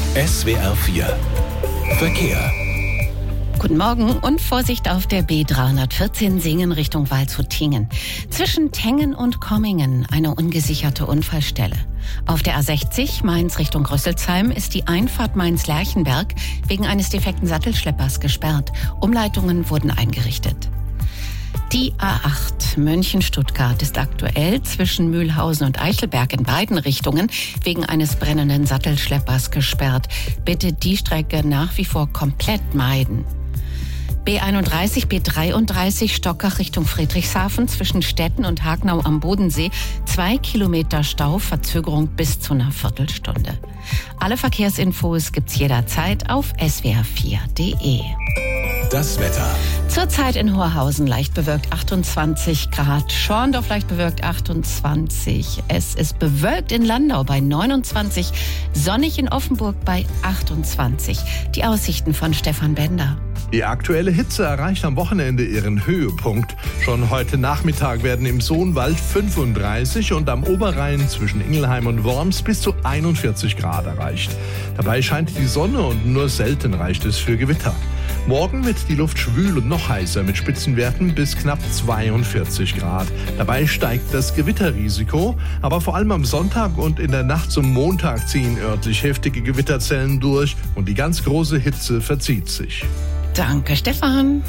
SWR 4 Verkehr. Guten Morgen und Vorsicht auf der B314 Singen Richtung Waldshut-Tiengen. Zwischen Tengen und Kommingen eine ungesicherte Unfallstelle. Auf der A60 Mainz Richtung Rüsselsheim ist die Einfahrt Mainz-Lerchenberg wegen eines defekten Sattelschleppers gesperrt. Umleitungen wurden eingerichtet. Die A8 München-Stuttgart ist aktuell zwischen Mühlhausen und Eichelberg in beiden Richtungen wegen eines brennenden Sattelschleppers gesperrt. Bitte die Strecke nach wie vor komplett meiden. B31, B33 Stockach Richtung Friedrichshafen zwischen Stetten und Hagnau am Bodensee. 2 Kilometer Stau, Verzögerung bis zu einer Viertelstunde. Alle Verkehrsinfos gibt's jederzeit auf swr4.de. Das Wetter. Zurzeit in Horhausen leicht bewölkt 28 Grad, Schorndorf leicht bewölkt 28. Es ist bewölkt in Landau bei 29, sonnig in Offenburg bei 28. Die Aussichten von Stefan Bender. Die aktuelle Hitze erreicht am Wochenende ihren Höhepunkt. Schon heute Nachmittag werden im Sohnwald 35 und am Oberrhein zwischen Ingelheim und Worms bis zu 41 Grad erreicht. Dabei scheint die Sonne und nur selten reicht es für Gewitter. Morgen wird die Luft schwül und noch heißer mit Spitzenwerten bis knapp 42 Grad. Dabei steigt das Gewitterrisiko, aber vor allem am Sonntag und in der Nacht zum Montag ziehen örtlich heftige Gewitterzellen durch und die ganz große Hitze verzieht sich. Danke, Stefan.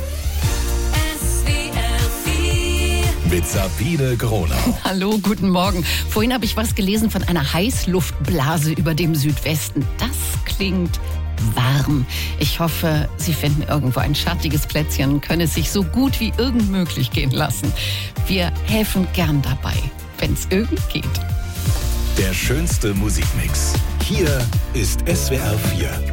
Mit Sabine Gronau. Hallo, guten Morgen. Vorhin habe ich was gelesen von einer Heißluftblase über dem Südwesten. Das klingt warm. Ich hoffe, Sie finden irgendwo ein schattiges Plätzchen und können es sich so gut wie irgend möglich gehen lassen. Wir helfen gern dabei, wenn es irgend geht. Der schönste Musikmix. Hier ist SWR 4